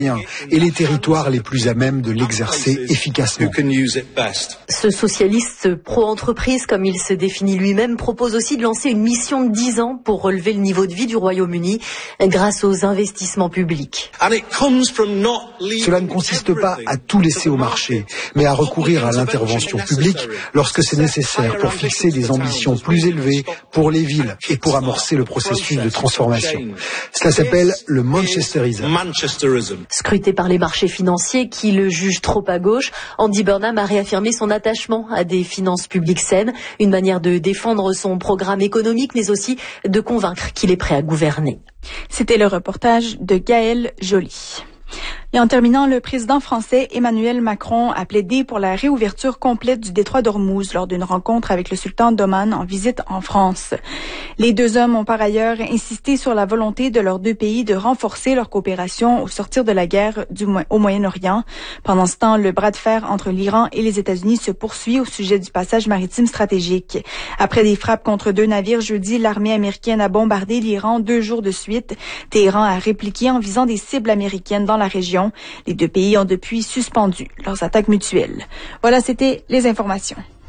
et les territoires les plus à même de l'exercer efficacement. Ce socialiste pro-entreprise, comme il se définit lui-même, propose aussi de lancer une mission de 10 ans pour relever le niveau de vie du Royaume-Uni grâce aux investissements publics. Cela ne consiste pas à tout laisser au marché, mais à recourir à l'intervention publique lorsque c'est nécessaire pour fixer des ambitions plus élevées pour les villes et pour amorcer le processus de transformation. Cela s'appelle le Manchesterisme. Scruté par les marchés financiers qui le jugent trop à gauche, Andy Burnham a réaffirmé son attachement à des finances publiques saines, une manière de défendre son programme économique, mais aussi de convaincre qu'il est prêt à gouverner. C'était le reportage de Gaël Joly. Et en terminant, le président français Emmanuel Macron a plaidé pour la réouverture complète du détroit d'Ormuz lors d'une rencontre avec le sultan d'Oman en visite en France. Les deux hommes ont par ailleurs insisté sur la volonté de leurs deux pays de renforcer leur coopération au sortir de la guerre au Moyen-Orient. Pendant ce temps, le bras de fer entre l'Iran et les États-Unis se poursuit au sujet du passage maritime stratégique. Après des frappes contre deux navires jeudi, l'armée américaine a bombardé l'Iran 2 jours de suite. Téhéran a répliqué en visant des cibles américaines dans la région. Les deux pays ont depuis suspendu leurs attaques mutuelles. Voilà, c'était les informations.